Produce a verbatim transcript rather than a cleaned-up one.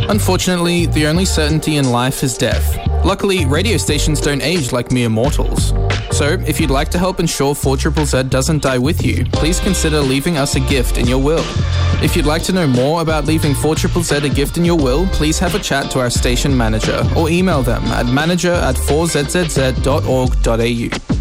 Unfortunately, the only certainty in life is death. Luckily, radio stations don't age like mere mortals. So, if you'd like to help ensure four Z Z Z doesn't die with you, please consider leaving us a gift in your will. If you'd like to know more about leaving four Z Z Z a gift in your will, please have a chat to our station manager or email them at manager at four z z z dot org dot a u.